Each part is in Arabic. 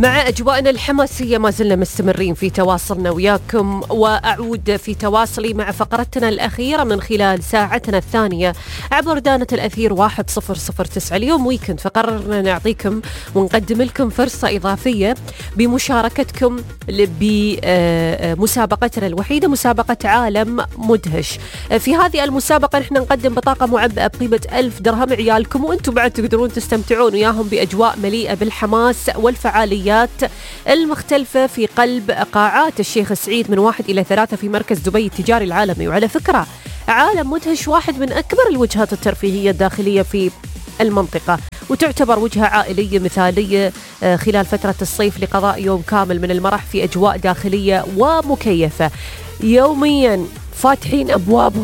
مع أجواءنا الحماسية ما زلنا مستمرين في تواصلنا وياكم، وأعود في تواصلي مع فقرتنا الأخيرة من خلال ساعتنا الثانية عبر دانة الأثير 1009. اليوم ويكند، فقررنا نعطيكم ونقدم لكم فرصة إضافية بمشاركتكم بمسابقتنا الوحيدة، مسابقة عالم مدهش. في هذه المسابقة نحن نقدم بطاقة معبأة بقيمة 1000 درهم عيالكم، وأنتم بعد تقدرون تستمتعون وياهم بأجواء مليئة بالحماس والفعاليات المختلفة في قلب قاعات الشيخ سعيد من 1 إلى 3 في مركز دبي التجاري العالمي. وعلى فكرة، عالم مدهش واحد من أكبر الوجهات الترفيهية الداخلية في المنطقة، وتعتبر وجهة عائلية مثالية خلال فترة الصيف لقضاء يوم كامل من المرح في أجواء داخلية ومكيفة. يوميا فاتحين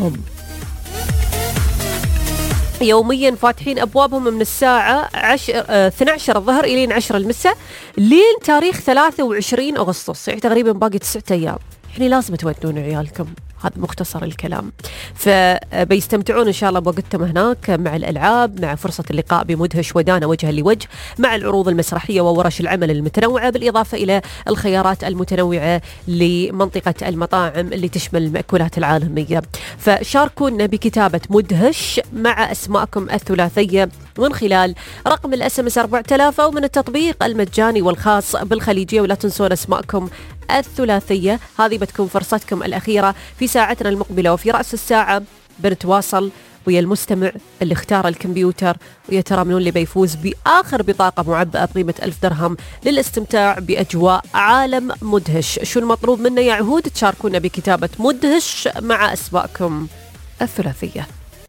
أبوابهم من الساعة 12 الظهر إلى 10 المساء لين تاريخ 23 أغسطس، يعني تقريبا باقي 9 أيام. يعني لازم تودون عيالكم، هذا مختصر الكلام. فبيستمتعون إن شاء الله بوقتهم هناك مع الألعاب، مع فرصة اللقاء بمدهش ودانا وجها لوجه، مع العروض المسرحية وورش العمل المتنوعة، بالإضافة إلى الخيارات المتنوعة لمنطقة المطاعم اللي تشمل المأكولات العالمية. فشاركونا بكتابة مدهش مع أسماءكم الثلاثية من خلال رقم الSMS 4000 أو من التطبيق المجاني والخاص بالخليجية، ولا تنسون أسماءكم الثلاثية. هذه بتكون فرصتكم الأخيرة في ساعتنا المقبلة، وفي رأس الساعة بنتواصل ويا المستمع اللي اختار الكمبيوتر، ويا ترى منو اللي بيفوز بآخر بطاقة معبأة بقيمة 1000 درهم للاستمتاع بأجواء عالم مدهش. شو المطلوب منا يا عهود؟ تشاركونا بكتابة مدهش مع أسماءكم الثلاثية.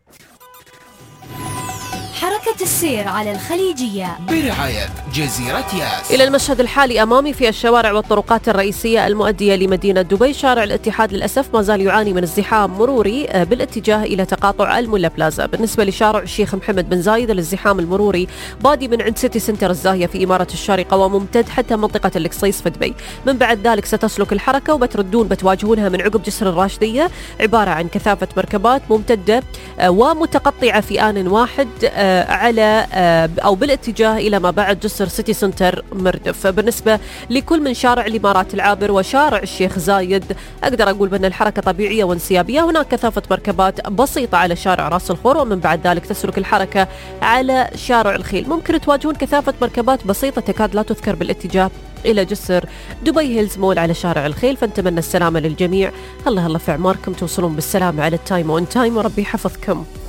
حركة السير على الخليجية برعاية جزيرة ياس. إلى المشهد الحالي أمامي في الشوارع والطرقات الرئيسية المؤدية لمدينة دبي. شارع الاتحاد للأسف ما زال يعاني من ازدحام مروري بالاتجاه إلى تقاطع المولا بلازا. بالنسبة لشارع الشيخ محمد بن زايد، الازدحام المروري بادي من عند سيتي سنتر الزاهية في إمارة الشارقة وممتد حتى منطقة القصيص في دبي. من بعد ذلك ستسلك الحركة بتواجهونها من عقب جسر الراشدية، عبارة عن كثافة مركبات ممتدة ومتقطعة في آن واحد على أو بالاتجاه إلى ما بعد جسر سيتي سنتر مردف. بالنسبة لكل من شارع الإمارات العابر وشارع الشيخ زايد، أقدر أقول بأن الحركة طبيعية وانسيابية. هناك كثافة مركبات بسيطة على شارع راس الخور، ومن بعد ذلك تسلك الحركة على شارع الخيل. ممكن تواجهون كثافة مركبات بسيطة تكاد لا تذكر بالاتجاه إلى جسر دبي هيلز مول على شارع الخيل. فنتمنى السلامة للجميع. الله في أعماركم، توصلون بالسلامة على التايم وأون تايم، وربي يحفظكم.